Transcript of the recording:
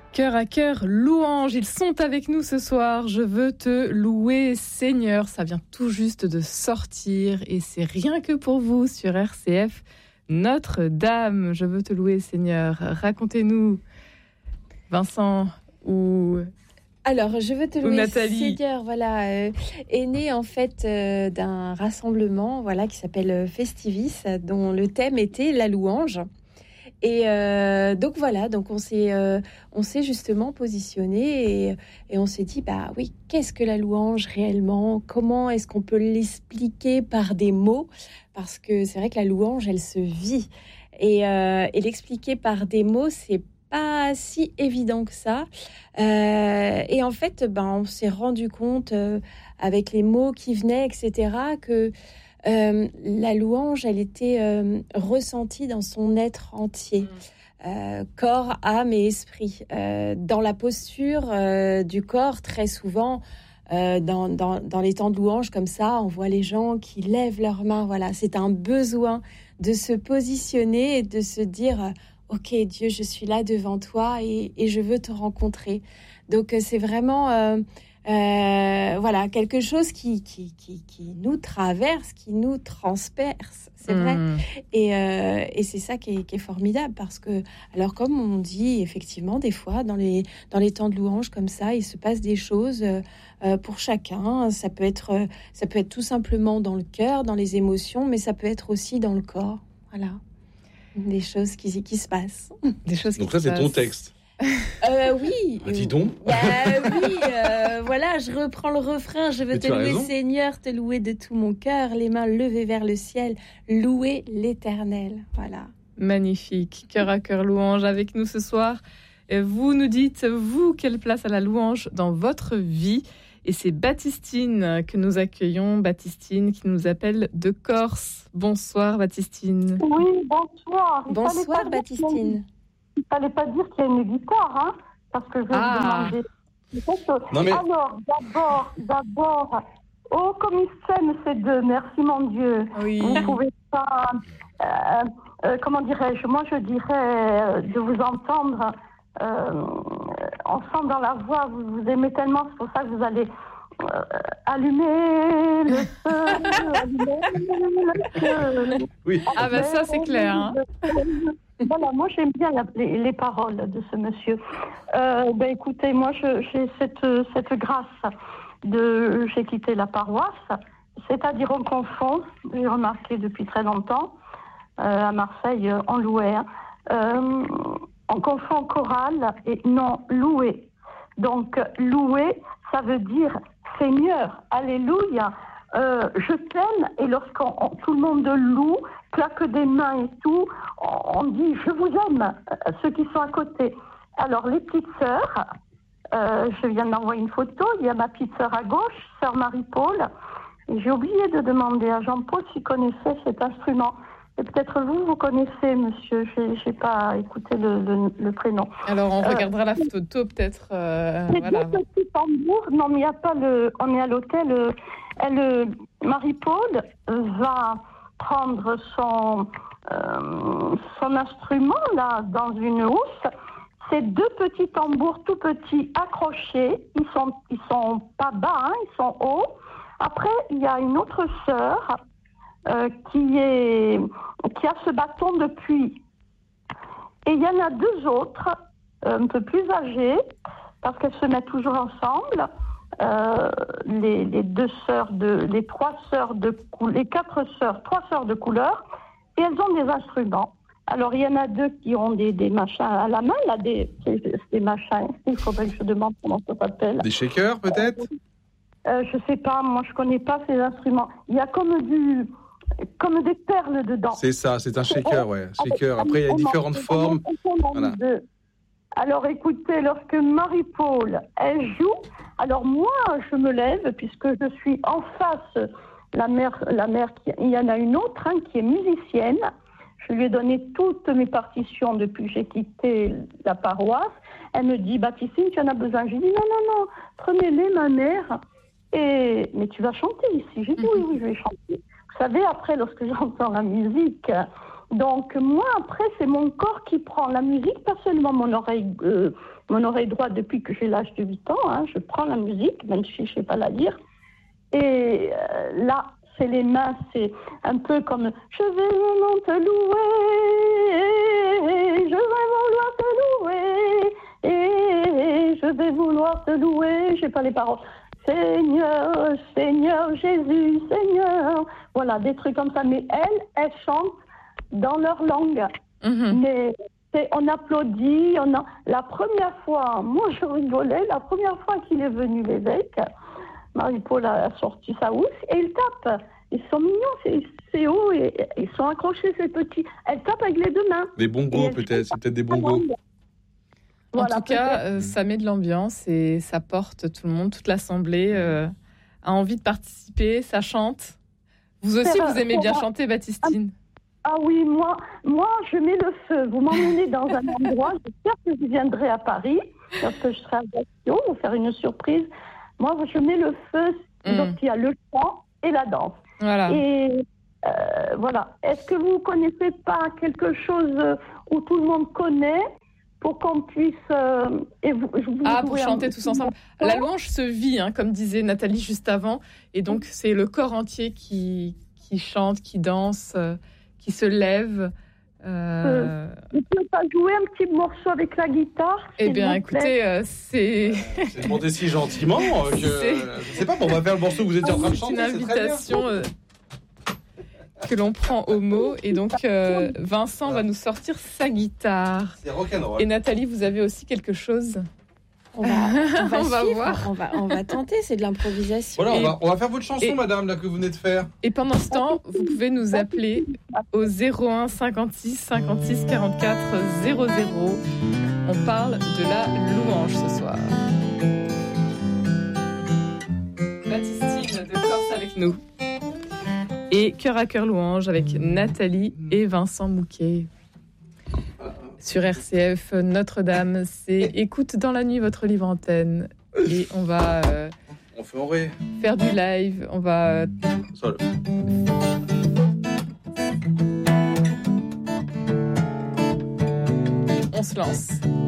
Cœur à cœur, louange, ils sont avec nous ce soir. Je veux te louer, Seigneur. Ça vient tout juste de sortir et c'est rien que pour vous sur RCF. Notre-Dame, je veux te louer, Seigneur. Racontez-nous, Vincent ou... Alors, je veux te louer, Nathalie. Seigneur, est né en fait d'un rassemblement, qui s'appelle Festivis, dont le thème était la louange. Et donc on s'est justement positionné et on s'est dit, bah oui, qu'est-ce que la louange réellement? Comment est-ce qu'on peut l'expliquer par des mots? Parce que c'est vrai que la louange, elle se vit. Et l'expliquer par des mots, c'est pas si évident que ça. Et en fait, on s'est rendu compte avec les mots qui venaient, etc., que la louange, elle était ressentie dans son être entier, corps, âme et esprit. Dans la posture du corps, très souvent, dans les temps de louange comme ça, on voit les gens qui lèvent leurs mains. Voilà, c'est un besoin de se positionner et de se dire ok, Dieu, je suis là devant toi et je veux te rencontrer. Donc c'est vraiment quelque chose qui nous traverse, qui nous transperce, c'est vrai. Et c'est ça qui est formidable parce que, alors comme on dit effectivement, des fois dans les temps de louange comme ça, il se passe des choses pour chacun. Ça peut être tout simplement dans le cœur, dans les émotions, mais ça peut être aussi dans le corps. Voilà. Des choses qui se passent. Des choses donc ça, c'est ton texte. Oui. Dis donc. Je reprends le refrain. Je veux te louer, Seigneur, te louer de tout mon cœur, les mains levées vers le ciel, louer l'Éternel. Voilà. Magnifique. Cœur à cœur louange avec nous ce soir. Et vous nous dites, vous, quelle place a la louange dans votre vie? Et c'est Baptistine que nous accueillons. Baptistine qui nous appelle de Corse. Bonsoir, Baptistine. Oui, bonsoir. Bonsoir, Baptistine. Il ne fallait pas dire qu'il y a une guitare, hein, parce que je vais vous demander. Non, mais... Alors, d'abord, oh, comme ils s'aiment ces deux, merci mon Dieu. Oui. Vous trouvez ça, comment dirais-je, moi je dirais de vous entendre ensemble dans la voix, vous aimez tellement, c'est pour ça que vous allez allumer le feu, Oui. Ah ben ça c'est clair. Hein. Voilà, moi j'aime bien les paroles de ce monsieur. Écoutez, moi j'ai cette grâce j'ai quitté la paroisse, c'est-à-dire on confond, j'ai remarqué depuis très longtemps, à Marseille on louait, on confond chorale et non louer. Donc louer, ça veut dire Seigneur, alléluia, je t'aime, et lorsqu'on tout le monde loue, claque des mains et tout, on dit je vous aime, ceux qui sont à côté. Alors les petites sœurs, je viens d'envoyer une photo, il y a ma petite sœur à gauche, sœur Marie-Paul, et j'ai oublié de demander à Jean-Paul s'il connaissait cet instrument. Et peut-être vous connaissez, monsieur, j'ai pas écouté le prénom. Alors on regardera la photo peut-être. C'est deux petits tambours, non mais il n'y a pas on est à l'hôtel, Marie-Paul va prendre son instrument là dans une housse. C'est deux petits tambours tout petits accrochés. Ils sont pas bas, hein, ils sont hauts. Après, il y a une autre sœur qui a ce bâton de puits. Et il y en a deux autres, un peu plus âgées, parce qu'elles se mettent toujours ensemble. Trois sœurs de couleur, et elles ont des instruments. Alors il y en a deux qui ont des machins à la main, là, des machins, il faudrait que je demande comment ça s'appelle. Des shakers peut-être? Je sais pas, moi je connais pas ces instruments. Il y a comme des perles dedans. C'est ça, c'est un shaker, ouais. Shaker. Après il y a différentes formes. Voilà. Alors écoutez, lorsque Marie-Paul, elle joue, alors moi je me lève puisque je suis en face, la mère, il y en a une autre qui est musicienne. Je lui ai donné toutes mes partitions depuis que j'ai quitté la paroisse. Elle me dit, Baptistine, tu en as besoin? J'ai dit, non, prenez-les, ma mère. Mais tu vas chanter ici? J'ai dit, oui, je vais chanter. Vous savez, après, lorsque j'entends la musique, Donc moi, après, c'est mon corps qui prend la musique, pas seulement mon oreille droite depuis que j'ai l'âge de 8 ans. Hein, je prends la musique, même si je ne sais pas la lire. Et là, c'est les mains, c'est un peu comme « Je vais vraiment te louer, je vais vouloir te louer, et je vais vouloir te louer. » Je n'ai pas les paroles. « Seigneur, Seigneur Jésus, Seigneur. » Voilà, des trucs comme ça. Mais elles chantent dans leur langue. Mais on applaudit. La première fois, moi je rigolais, la première fois qu'il est venu l'évêque, Marie-Paul a sorti sa housse et il tape. Ils sont mignons, c'est haut, et ils sont accrochés, ces petits. Elle tape avec les deux mains. Des bongos, peut-être, c'est peut-être des bongos. Voilà, en tout cas, ça met de l'ambiance et ça porte tout le monde, toute l'assemblée a envie de participer, ça chante. Vous aussi, vous aimez bien chanter, Baptistine? Ah oui, moi, je mets le feu. Vous m'emmenez dans un endroit, j'espère que je viendrai à Paris, parce que je serai à Gaston, vous faire une surprise. Moi, je mets le feu, donc il y a le chant et la danse. Voilà. Et voilà. Est-ce que vous ne connaissez pas quelque chose où tout le monde connaît pour qu'on puisse... pour chanter tous ensemble. La louange se vit, hein, comme disait Nathalie juste avant, et donc c'est le corps entier qui chante, qui danse... qui se lève. Vous ne pouvez pas jouer un petit morceau avec la guitare? Eh bien, écoutez, c'est... C'est demandé si gentiment que... Je ne sais pas, on va faire le morceau que vous étiez en train de chanter. C'est une invitation que l'on prend au mot. Et donc, Vincent va nous sortir sa guitare. C'est rock'n'roll. Et Nathalie, vous avez aussi quelque chose? On va voir. On va tenter, c'est de l'improvisation. Voilà, on va faire votre chanson, madame, là, que vous venez de faire. Et pendant ce temps, vous pouvez nous appeler au 01 56 56 44 00. On parle de la louange ce soir. Baptistine de Corse avec nous. Et Cœur à Cœur Louange avec Nathalie et Vincent Mouquet. Sur RCF Notre-Dame, c'est Écoute dans la nuit votre livre antenne. Et on va faire du live. On va... On se lance.